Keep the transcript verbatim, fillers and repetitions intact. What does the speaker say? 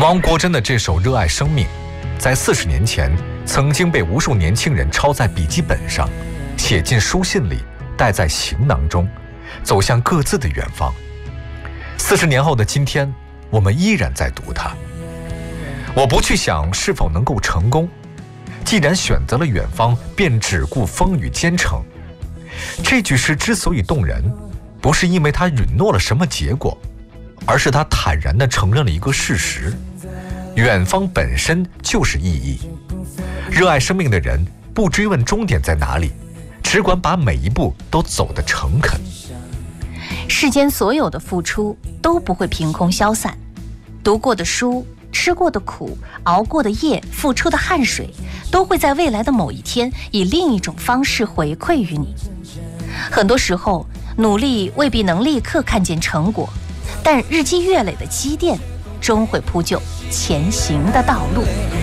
汪国真的这首《热爱生命》，在四十年前曾经被无数年轻人抄在笔记本上，写进书信里，带在行囊中，走向各自的远方。四十年后的今天，我们依然在读它。我不去想是否能够成功，既然选择了远方，便只顾风雨兼程。这句诗之所以动人，不是因为他允诺了什么结果，而是他坦然地承认了一个事实：远方本身就是意义。热爱生命的人不追问终点在哪里，只管把每一步都走得诚恳。 世间所有的付出都不会凭空消散，读过的书，吃过的苦，熬过的夜，付出的汗水，都会在未来的某一天以另一种方式回馈于你。很多时候，努力未必能立刻看见成果，但日积月累的积淀终会铺就前行的道路。